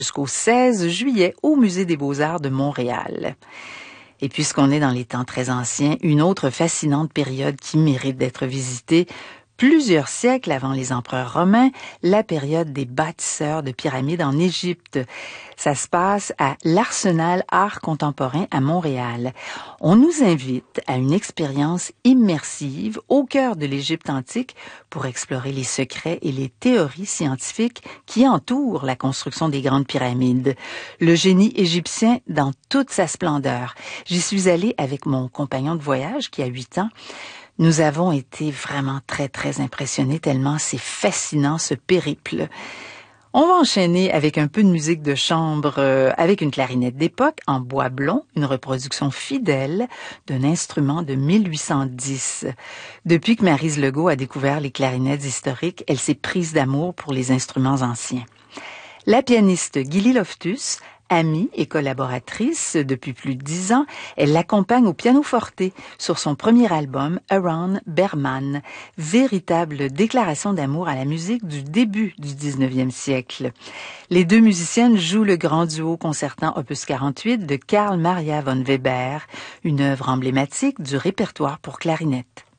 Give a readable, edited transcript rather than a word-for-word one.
jusqu'au 16 juillet au Musée des Beaux-Arts de Montréal. Et puisqu'on est dans les temps très anciens, une autre fascinante période qui mérite d'être visitée, plusieurs siècles avant les empereurs romains, la période des bâtisseurs de pyramides en Égypte. Ça se passe à l'Arsenal Art Contemporain à Montréal. On nous invite à une expérience immersive au cœur de l'Égypte antique pour explorer les secrets et les théories scientifiques qui entourent la construction des grandes pyramides. Le génie égyptien dans toute sa splendeur. J'y suis allée avec mon compagnon de voyage qui a 8 ans. Nous avons été vraiment très, très impressionnés tellement c'est fascinant ce périple. On va enchaîner avec un peu de musique de chambre avec une clarinette d'époque en bois blond, une reproduction fidèle d'un instrument de 1810. Depuis que Maryse Legault a découvert les clarinettes historiques, elle s'est prise d'amour pour les instruments anciens. La pianiste Gilly Loftus, amie et collaboratrice depuis plus de 10 ans, elle l'accompagne au pianoforte sur son premier album, Around Berman, véritable déclaration d'amour à la musique du début du 19e siècle. Les deux musiciennes jouent le grand duo concertant opus 48 de Carl Maria von Weber, une œuvre emblématique du répertoire pour clarinette.